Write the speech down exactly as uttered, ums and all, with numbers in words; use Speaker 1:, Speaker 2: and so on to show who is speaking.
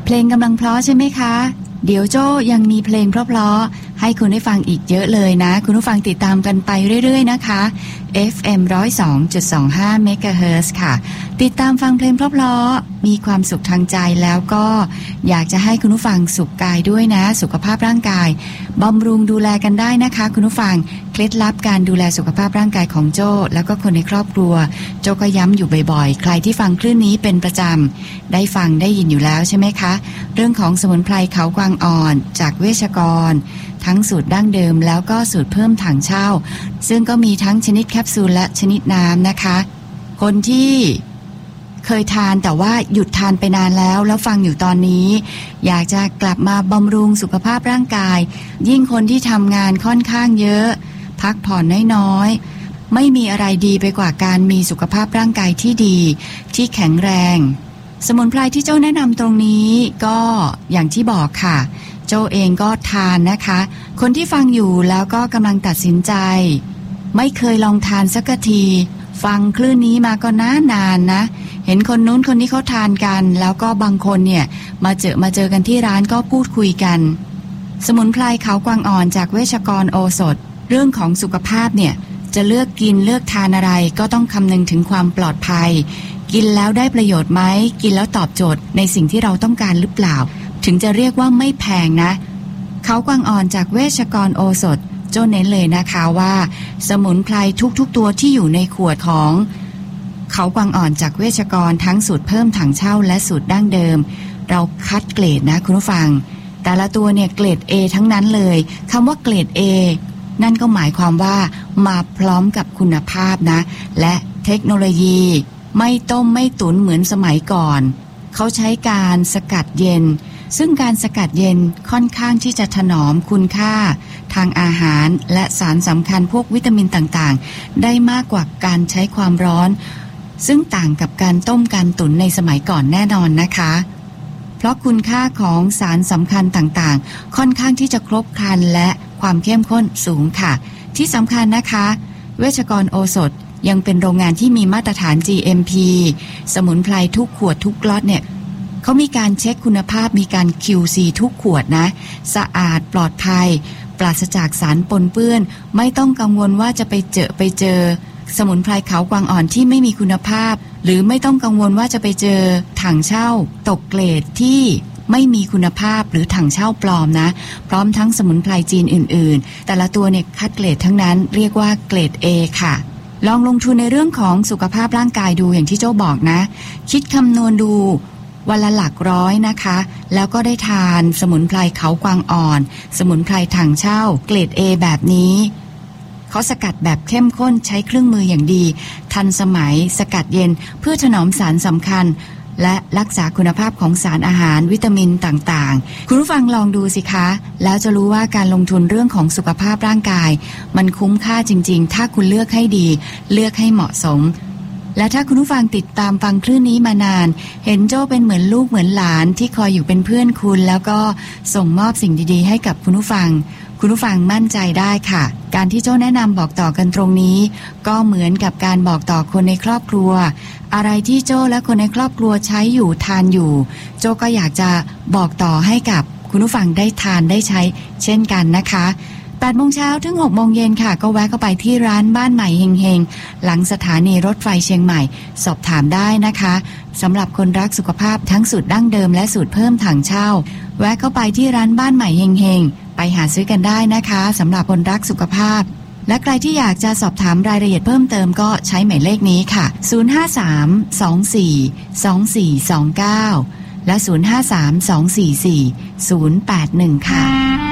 Speaker 1: เพลงกำลังเพราะใช่ไหมคะเดี๋ยวโจ้ยังมีเพลงเพราะๆให้คุณได้ฟังอีกเยอะเลยนะคุณผู้ฟังติดตามกันไปเรื่อยๆนะคะ เอฟ เอ็ม หนึ่งศูนย์สองจุดสองห้า เมกะเฮิรตซ์ค่ะติดตามฟังเพลงเพราะๆมีความสุขทางใจแล้วก็อยากจะให้คุณผู้ฟังสุขกายด้วยนะสุขภาพร่างกายบำรุงดูแลกันได้นะคะคุณผู้ฟังเคล็ดลับการดูแลสุขภาพร่างกายของโจ้แล้วก็คนในครอบครัวโจ้ก็ย้ำอยู่บ่อยๆใครที่ฟังคลื่นนี้เป็นประจำได้ฟังได้ยินอยู่แล้วใช่ไหมคะเรื่องของสมุนไพรเขากวางอ่อนจากเวชกรทั้งสูตรดั้งเดิมแล้วก็สูตรเพิ่มถังเช่าซึ่งก็มีทั้งชนิดแคปซูลและชนิดน้ำนะคะคนที่เคยทานแต่ว่าหยุดทานไปนานแล้วแล้วฟังอยู่ตอนนี้อยากจะกลับมาบำรุงสุขภาพร่างกายยิ่งคนที่ทำงานค่อนข้างเยอะพักผ่อนน้อยๆไม่มีอะไรดีไปกว่าการมีสุขภาพร่างกายที่ดีที่แข็งแรงสมุนไพรที่เจ้าแนะนำตรงนี้ก็อย่างที่บอกค่ะโจ้เองก็ทานนะคะคนที่ฟังอยู่แล้วก็กำลังตัดสินใจไม่เคยลองทานสักทีฟังคลื่นนี้มาก็นานนนะเห็นคนนู้นคนนี้เขาทานกันแล้วก็บางคนเนี่ยมาเจอมาเจอกันที่ร้านก็พูดคุยกันสมุนไพรเขากวางอ่อนจากเวชกรโอสถเรื่องของสุขภาพเนี่ยจะเลือกกินเลือกทานอะไรก็ต้องคำนึงถึงความปลอดภัยกินแล้วได้ประโยชน์ไหมกินแล้วตอบโจทย์ในสิ่งที่เราต้องการหรือเปล่าถึงจะเรียกว่าไม่แพงนะเขากวางอ่อนจากเวชกรโอสถโจ้เน้นเลยนะคะว่าสมุนไพรทุกๆตัวที่อยู่ในขวดของเขากวางอ่อนจากเวชกรทั้งสูตรเพิ่มถังเช่าและสูตรดั้งเดิมเราคัดเกรดนะคุณผู้ฟังแต่ละตัวเนี่ยเกรด A ทั้งนั้นเลยคำว่าเกรด A นั่นก็หมายความว่ามาพร้อมกับคุณภาพนะและเทคโนโลยีไม่ต้มไม่ตุ๋นเหมือนสมัยก่อนเขาใช้การสกัดเย็นซึ่งการสกัดเย็นค่อนข้างที่จะถนอมคุณค่าทางอาหารและสารสำคัญพวกวิตามินต่างๆได้มากกว่าการใช้ความร้อนซึ่งต่างกับการต้มการตุ๋นในสมัยก่อนแน่นอนนะคะเพราะคุณค่าของสารสำคัญต่างๆค่อนข้างที่จะครบครันและความเข้มข้นสูงค่ะที่สำคัญนะคะเวชกรโอสถยังเป็นโรงงานที่มีมาตรฐาน จี เอ็ม พี สมุนไพรทุกขวดทุกล็อตเนี่ยเขามีการเช็คคุณภาพมีการ คิว ซี ทุกขวดนะสะอาดปลอดภัยปราศจากสารปนเปื้อนไม่ต้องกังวลว่าจะไปเจอไปเจอสมุนไพรเขากวางอ่อนที่ไม่มีคุณภาพหรือไม่ต้องกังวลว่าจะไปเจอถังเช่าตกเกรดที่ไม่มีคุณภาพหรือถังเช่าปลอมนะพร้อมทั้งสมุนไพรจีนอื่นๆแต่ละตัวเนี่ยคัดเกรดทั้งนั้นเรียกว่าเกรด A ค่ะลองลงทุนในเรื่องของสุขภาพร่างกายดูอย่างที่โจ้บอกนะคิดคำนวณดูวันละหลักร้อยนะคะแล้วก็ได้ทานสมุนไพรเขากวางอ่อนสมุนไพรถังเช่าเกรด A แบบนี้เขาสกัดแบบเข้มข้นใช้เครื่องมืออย่างดีทันสมัยสกัดเย็นเพื่อถนอมสารสำคัญและรักษาคุณภาพของสารอาหารวิตามินต่างๆคุณผู้ฟังลองดูสิคะแล้วจะรู้ว่าการลงทุนเรื่องของสุขภาพร่างกายมันคุ้มค่าจริงๆถ้าคุณเลือกให้ดีเลือกให้เหมาะสมและถ้าคุณผู้ฟังติดตามฟังคลื่นนี้มานานเห็นโจ้เป็นเหมือนลูกเหมือนหลานที่คอยอยู่เป็นเพื่อนคุณแล้วก็ส่งมอบสิ่งดีๆให้กับคุณผู้ฟังคุณผู้ฟังมั่นใจได้ค่ะการที่โจ้แนะนำบอกต่อกันตรงนี้ก็เหมือนกับการบอกต่อคนในครอบครัวอะไรที่โจ้และคนในครอบครัวใช้อยู่ทานอยู่โจ้ก็อยากจะบอกต่อให้กับคุณผู้ฟังได้ทานได้ใช้เช่นกันนะคะแปดโมงเช้าถึงหกโมงเย็นค่ะก็แวะเข้าไปที่ร้านบ้านใหม่เฮงๆหลังสถานีรถไฟเชียงใหม่สอบถามได้นะคะสำหรับคนรักสุขภาพทั้งสูตรดั้งเดิมและสูตรเพิ่มถังเช่าแวะเข้าไปที่ร้านบ้านใหม่เฮงๆไปหาซื้อกันได้นะคะสำหรับคนรักสุขภาพและใครที่อยากจะสอบถามรายละเอียดเพิ่มเติมก็ใช้หมายเลขนี้ค่ะศูนย์ ห้า สาม สอง สี่ สอง สี่ สอง เก้าและศูนย์ ห้า สาม สอง สี่ สี่ ศูนย์ แปด หนึ่งค่ะ